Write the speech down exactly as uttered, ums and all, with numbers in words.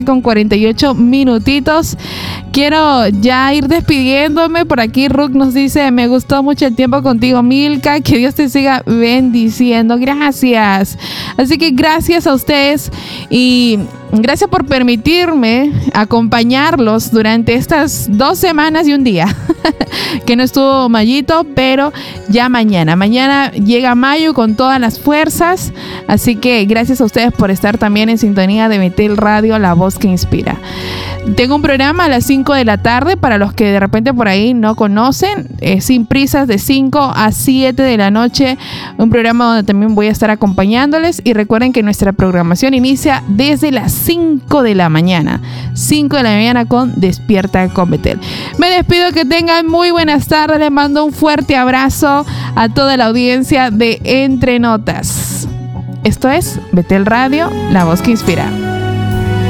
con cuarenta y ocho minutitos. Quiero ya ir despidiéndome. Por aquí Ruth nos dice: me gustó mucho el tiempo contigo, Milka, que Dios te siga bendiciendo. Gracias. Así que gracias a ustedes y gracias por permitirme acompañarlos durante estas dos semanas y un día que no estuvo Mayito, pero ya mañana mañana llega Mayo con todas las fuerzas. Así que gracias a ustedes por estar también en sintonía de Betel Radio, la voz que inspira. Tengo un programa a las cinco de la tarde para los que de repente por ahí no conocen, eh, Sin Prisas, de cinco a siete de la noche, un programa donde también voy a estar acompañándoles. Y recuerden que nuestra programación inicia desde las cinco de la mañana, cinco de la mañana con Despierta con Betel. Me despido, que tengan muy buenas tardes, les mando un fuerte abrazo a toda la audiencia de Entre Notas. Esto es Betel Radio, la voz que inspira.